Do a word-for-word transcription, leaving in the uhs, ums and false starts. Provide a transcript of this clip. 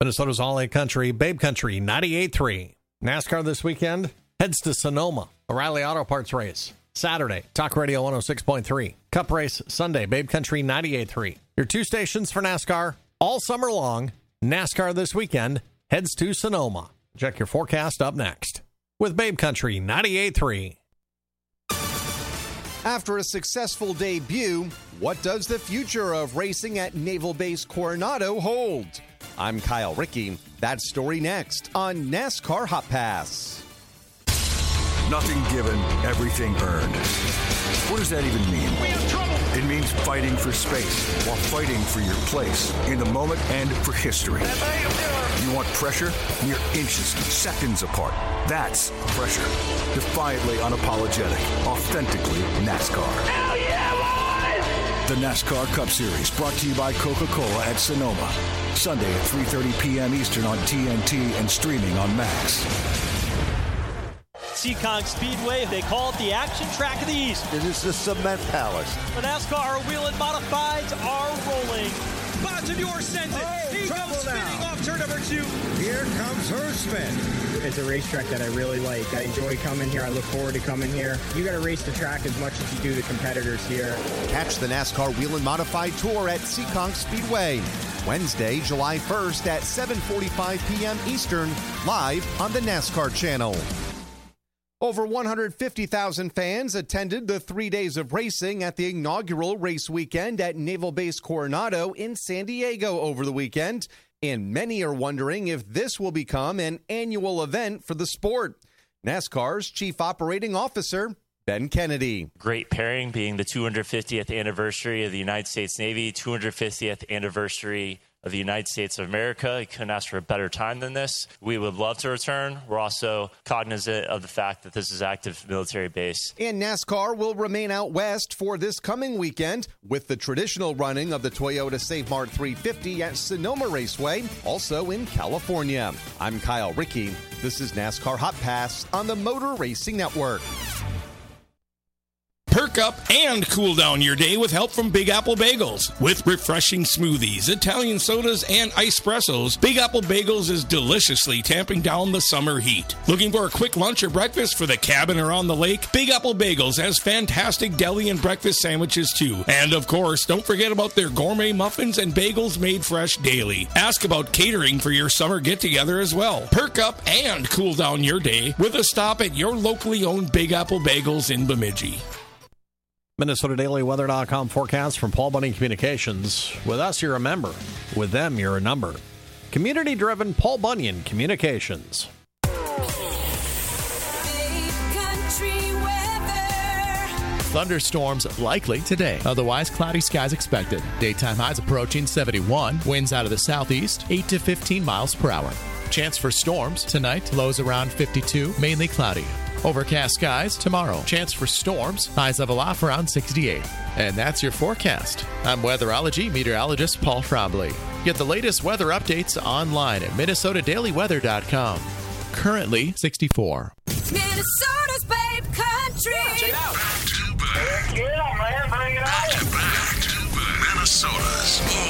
Minnesota's All-A Country, Babe Country, ninety-eight three. NASCAR this weekend heads to Sonoma. O'Reilly Auto Parts race Saturday, Talk Radio one oh six point three. Cup race Sunday, Babe Country, ninety-eight three. Your two stations for NASCAR all summer long. NASCAR this weekend heads to Sonoma. Check your forecast up next with Babe Country, ninety-eight three. After a successful debut, what does the future of racing at Naval Base Coronado hold? I'm Kyle Rickey. That story next on NASCAR Hot Pass. Nothing given, everything earned. What does that even mean? We have trouble. It means fighting for space while fighting for your place in the moment and for history. You want pressure? Mere inches, seconds apart. That's pressure. Defiantly unapologetic. Authentically NASCAR. Hell yeah, boys! The NASCAR Cup Series, brought to you by Coca-Cola at Sonoma. Sunday at three thirty p.m. Eastern on T N T and streaming on Max. Seekonk Speedway, they call it the action track of the East. It is the Cement Palace. The NASCAR wheel and modifieds are rolling. Bonsignor sends it. Oh, he goes spinning now. off turn number two. Here comes Hirschman. It's a racetrack that I really like. I enjoy coming here. I look forward to coming here. You got to race the track as much as you do the competitors here. Catch the NASCAR Wheel and Modified Tour at Seekonk Speedway. Wednesday, July first at seven forty-five p.m. Eastern, live on the NASCAR channel. Over one hundred fifty thousand fans attended the three days of racing at the inaugural race weekend at Naval Base Coronado in San Diego over the weekend, and many are wondering if this will become an annual event for the sport. NASCAR's Chief Operating Officer, Ben Kennedy. Great pairing, being the two hundred fiftieth anniversary of the United States Navy, two hundred fiftieth anniversary of the United States of America. You couldn't ask for a better time than this. We would love to return. We're also cognizant of the fact that this is active military base. And NASCAR will remain out west for this coming weekend with the traditional running of the Toyota Save Mart three fifty at Sonoma Raceway, also in California. I'm Kyle Rickey. This is NASCAR Hot Pass on the Motor Racing Network. Perk up and cool down your day with help from Big Apple Bagels. With refreshing smoothies, Italian sodas, and espressos, Big Apple Bagels is deliciously tamping down the summer heat. Looking for a quick lunch or breakfast for the cabin or on the lake? Big Apple Bagels has fantastic deli and breakfast sandwiches too. And of course, don't forget about their gourmet muffins and bagels made fresh daily. Ask about catering for your summer get-together as well. Perk up and cool down your day with a stop at your locally owned Big Apple Bagels in Bemidji. Minnesota Daily Weather dot com forecast from Paul Bunyan Communications. With us, you're a member. With them, you're a number. Community-driven Paul Bunyan Communications. Thunderstorms likely today. Otherwise, cloudy skies expected. Daytime highs approaching seventy-one. Winds out of the southeast, eight to fifteen miles per hour. Chance for storms tonight. Lows around fifty-two. Mainly cloudy. Overcast skies tomorrow. Chance for storms. Highs level off around sixty-eight. And that's your forecast. I'm weatherology meteorologist Paul Frombley. Get the latest weather updates online at Minnesota Daily Weather dot com. Currently sixty-four. Minnesota's Babe Country. Check it out. Back to back. Yeah, man, bring it on. Back to back. Minnesota's